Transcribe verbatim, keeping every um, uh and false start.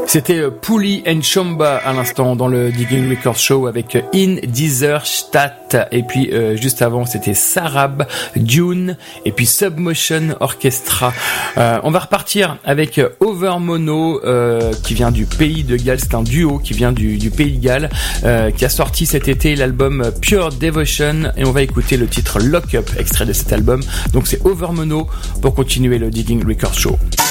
C'était Pouli and Chamba à l'instant dans le Digging Records Show avec In Dieser Stadt. Et puis euh, juste avant c'était Sarab, Dune et puis Submotion Orchestra. Euh, on va repartir avec Overmono euh, qui vient du pays de Galles. C'est un duo qui vient du, du pays de Galles euh, qui a sorti cet été l'album Pure Devotion et on va écouter le titre Lock Up, extrait de cet album. Donc c'est Overmono pour continuer le Digging Records Show.